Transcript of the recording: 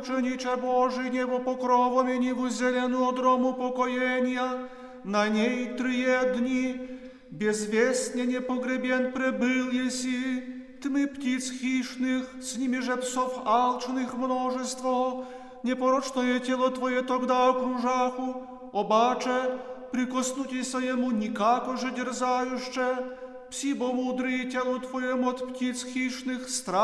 мучениче Божий, небо покровом и ниву зеленую дрому покоения, на ней 3 дни, безвестня непогребен пребыл еси, тьмы птиц хищных, с ними же псов алчных множество, непорочное тело Твое тогда окружаху, обаче, прикоснутися ему никако же дерзающе, пси бо мудрые телу Твоему от птиц хищных,